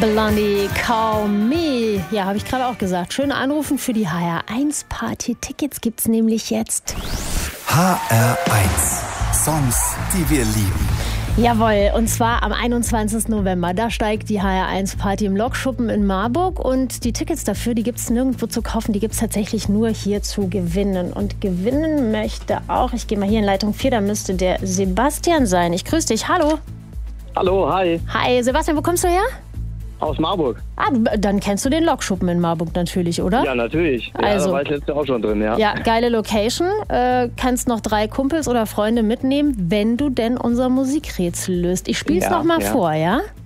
Blondie, Call Me. Ja, habe ich gerade auch gesagt. Schön anrufen für die HR1-Party. Tickets gibt's nämlich jetzt. HR1. Songs, die wir lieben. Jawohl, und zwar am 21. November. Da steigt die HR1-Party im Lokschuppen in Marburg. Und die Tickets dafür, die gibt's nirgendwo zu kaufen. Die gibt's tatsächlich nur hier zu gewinnen. Und gewinnen möchte auch, ich gehe mal hier in Leitung 4, da müsste der Sebastian sein. Ich grüße dich. Hallo. Hallo, hi. Hi, Sebastian, wo kommst du her? Aus Marburg. Ah, dann kennst du den Lokschuppen in Marburg natürlich, oder? Ja, natürlich. Ja, Also, da war ich letztes Jahr auch schon drin, ja. Ja, geile Location. Kannst noch 3 Kumpels oder Freunde mitnehmen, wenn du denn unser Musikrätsel löst. Ich spiel's Ja, noch mal ja. vor, ja?